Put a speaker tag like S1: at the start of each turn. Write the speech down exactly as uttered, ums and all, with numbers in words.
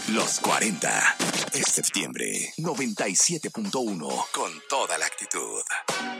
S1: Los cuarenta. Es septiembre. noventa y siete punto uno. Con toda la actitud.